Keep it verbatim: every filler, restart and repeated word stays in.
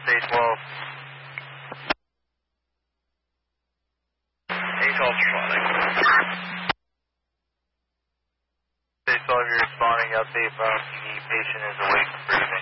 A twelve. A twelve responding. A twelve, you're responding. Update from the patient is awake and breathing.